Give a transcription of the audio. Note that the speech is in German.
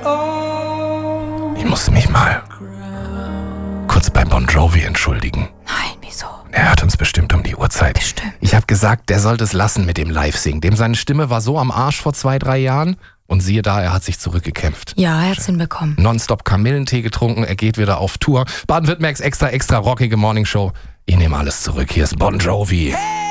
Ich musste mich mal kurz bei Bon Jovi entschuldigen. Nein, wieso? Er hört uns bestimmt um die Uhrzeit. Bestimmt. Ich habe gesagt, der sollte es lassen mit dem Live-Singen. Dem seine Stimme war so am Arsch vor 2-3 Jahren. Und siehe da, er hat sich zurückgekämpft. Ja, er hat's hinbekommen. Nonstop Kamillentee getrunken, er geht wieder auf Tour. Baden-Württembergs extra rockige Morningshow. Ich nehme alles zurück. Hier ist Bon Jovi. Hey!